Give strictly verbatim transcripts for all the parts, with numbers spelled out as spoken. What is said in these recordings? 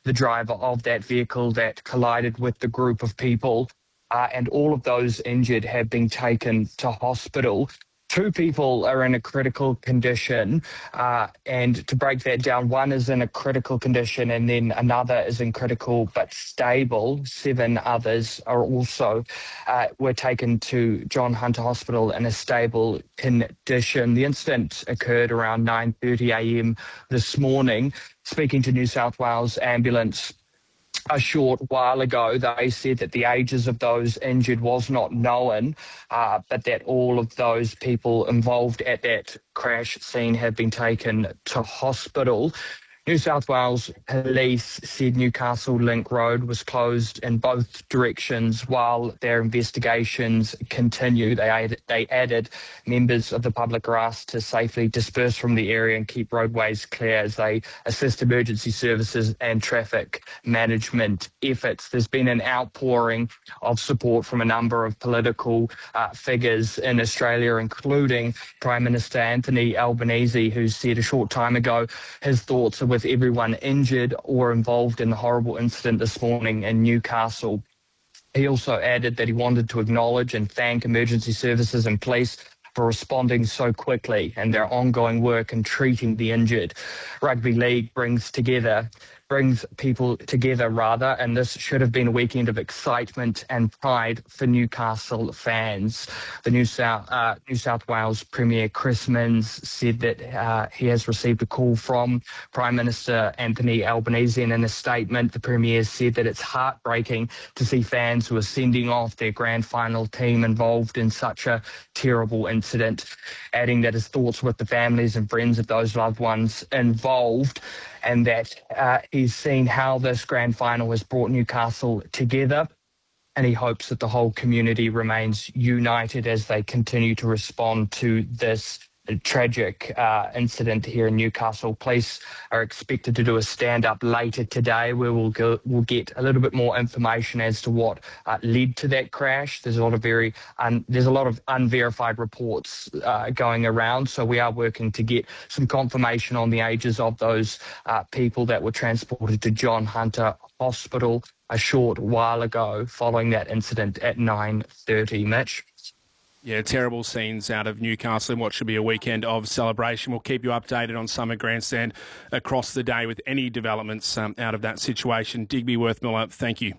the driver of that vehicle that collided with the group of people. Uh, and all of those injured have been taken to hospital. Two people are in a critical condition, uh, and to break that down, one is in a critical condition and then another is in critical but stable. Seven others are also uh, were taken to John Hunter Hospital in a stable condition. The incident occurred around nine thirty a m this morning. Speaking to New South Wales Ambulance a short while ago, they said that the ages of those injured was not known, uh, but that all of those people involved at that crash scene have been taken to hospital. New South Wales Police said Newcastle Link Road was closed in both directions while their investigations continue. They added, they added members of the public are asked to safely disperse from the area and keep roadways clear as they assist emergency services and traffic management efforts. There's been an outpouring of support from a number of political uh, figures in Australia, including Prime Minister Anthony Albanese, who said a short time ago his thoughts are with everyone injured or involved in the horrible incident this morning in Newcastle. He also added that he wanted to acknowledge and thank emergency services and police for responding so quickly and their ongoing work in treating the injured. Rugby League brings together brings people together rather, and this should have been a weekend of excitement and pride for Newcastle fans. The New South, uh, New South Wales Premier Chris Minns said that uh, he has received a call from Prime Minister Anthony Albanese, and in a statement the Premier said that it's heartbreaking to see fans who are sending off their grand final team involved in such a terrible incident, adding that his thoughts with the families and friends of those loved ones involved, and that uh, he's seen how this grand final has brought Newcastle together, and he hopes that the whole community remains united as they continue to respond to this tragic uh, incident here in Newcastle. Police are expected to do a stand-up later today where we'll, go, we'll get a little bit more information as to what uh, led to that crash. There's a lot of very un, there's a lot of unverified reports uh, going around, so we are working to get some confirmation on the ages of those uh, people that were transported to John Hunter Hospital a short while ago following that incident at nine thirty. Mitch? Yeah, terrible scenes out of Newcastle in what should be a weekend of celebration. We'll keep you updated on Summer Grandstand across the day with any developments um, out of that situation. Digby Worthmiller, thank you.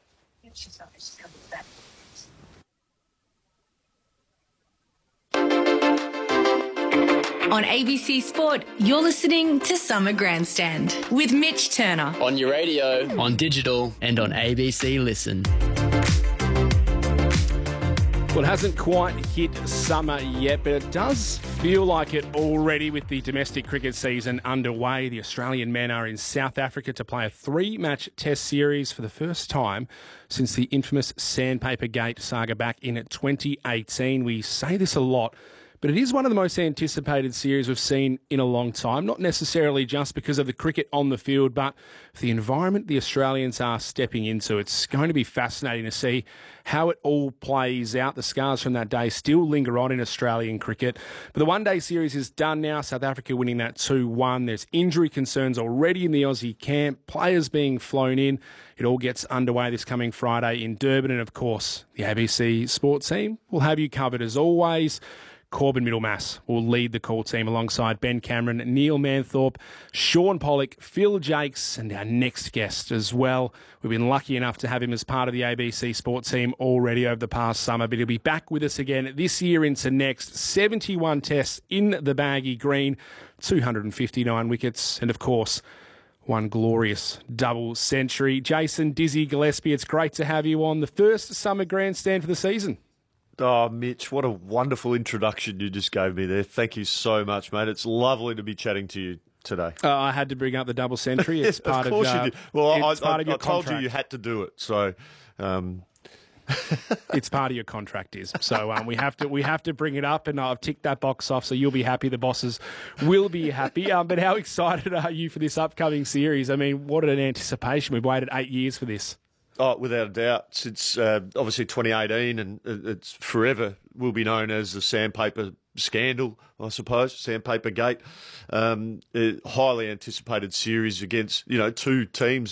On A B C Sport, you're listening to Summer Grandstand with Mitch Turner. On your radio, on digital, and on A B C Listen. Well, it hasn't quite hit summer yet, but it does feel like it already with the domestic cricket season underway. The Australian men are in South Africa to play a three-match test series for the first time since the infamous Sandpaper Gate saga back in twenty eighteen. We say this a lot, but it is one of the most anticipated series we've seen in a long time, not necessarily just because of the cricket on the field, but for the environment the Australians are stepping into. It's going to be fascinating to see how it all plays out. The scars from that day still linger on in Australian cricket. But the one-day series is done now, South Africa winning that two one. There's injury concerns already in the Aussie camp, players being flown in. It all gets underway this coming Friday in Durban, and of course, the A B C Sport team will have you covered as always. Corbin Middlemass will lead the call team alongside Ben Cameron, Neil Manthorpe, Sean Pollock, Phil Jakes, and our next guest as well. We've been lucky enough to have him as part of the A B C Sport team already over the past summer, but he'll be back with us again this year into next. seventy-one tests in the baggy green, two hundred fifty-nine wickets, and of course, one glorious double century. Jason Dizzy Gillespie, it's great to have you on the first Summer Grandstand for the season. Oh, Mitch, what a wonderful introduction you just gave me there. Thank you so much, mate. It's lovely to be chatting to you today. Uh, I had to bring up the double century. It's part of course of, uh, you did. Well, I, it's part I, of your I told contract. you you had to do it, so... Um... It's part of your contract, is so um, we have to we have to bring it up, and I've ticked that box off, so you'll be happy. The bosses will be happy. Um, but how excited are you for this upcoming series? I mean, what an anticipation! We've waited eight years for this. Oh, without a doubt. Since uh, obviously twenty eighteen, and it's forever will be known as the Sandpaper Scandal, I suppose, Sandpaper Gate. Um, highly anticipated series against, you know, two teams